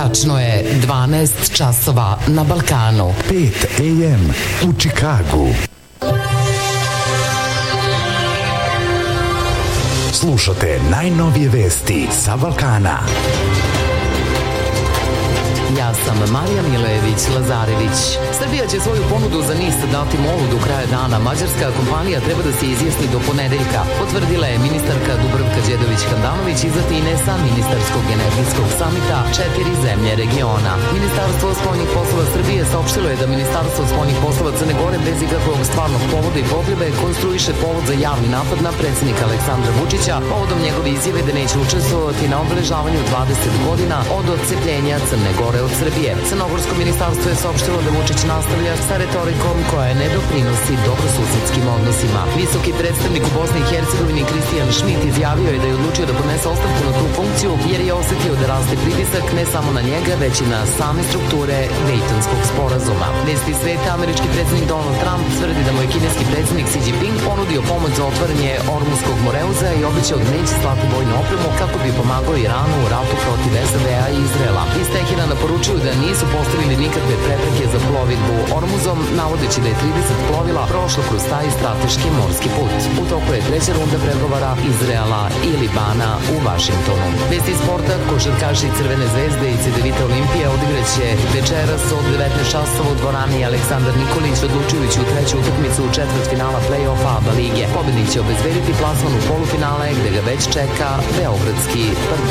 Tačno je 12 časova na Balkanu. 5 AM u Čikagu. Slušate najnovije vesti sa Balkana. Ja sam Marija Milević-Lazarević. Srbija će svoju ponudu za NIS dati MOL-u do kraja dana. Mađarska kompanija treba da se izjasni do ponedeljka, potvrdila je ministarka Dubravka Đedović-Handanović izatine sa ministarskog energetskog samita 4 zemlje regiona. Ministarstvo spoljnih poslova Srbije saopštilo je da Ministarstvo spoljnih poslova Crne Gore bez ikakvog stvarnog povoda i potrebe konstruiše povod za javni napad na predsjednika Aleksandra Vučića povodom njegove izjave da neće učestvovati na obeležavanju 20 godina od odcepljenja Crne Gore od Srbije. Crnogorsko ministarstvo je saopštilo da Vučić nastavlja sa retorikom koja ne doprinosi dobrosusedskim odnosima. Visoki predstavnik u Bosni i Hercegovini Kristijan Šmit izjavio je da je odlučio da podnese ostavku na tu funkciju jer je osetio da raste pritisak ne samo na njega već i na same strukture Dejtonskog sporazuma. Vesti sveta, američki predsednik Donald Trump tvrdi da mu je kineski predsednik Xi Jinping ponudio pomoć za otvaranje Ormuskog moreuza i obećao da neće slati vojnu opremu kako bi pomagao Iranu u ratu protiv SAD-a i Izraela. Iz Teherana poručuju da nisu postavili nikakve prepreke za plovidbu Ormuzom, navodeći da je 30 plovila prošlo kroz taj strateški morski put. U toku je treća runda pregovora Izraela i Libana u Vašingtonu. Vesti sporta, košarkaši Crvene zvezde i CDVita Olimpija odigraće večeras od 19 časova u dvorani Aleksandar Nikolić, odlučujući u treću utakmicu u četvrtfinala play-offa ABA lige. Pobednik će obezbediti plasman u polufinale gde ga već čeka beogradski Partizan.